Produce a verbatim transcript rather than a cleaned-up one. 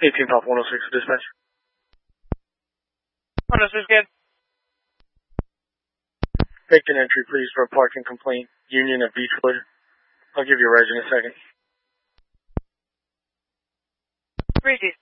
eighteen Pop one oh six dispatch. one oh six, good. Make an entry, please, for a parking complaint. Union of Beechwood. I'll give you a reg in a second. Breezy.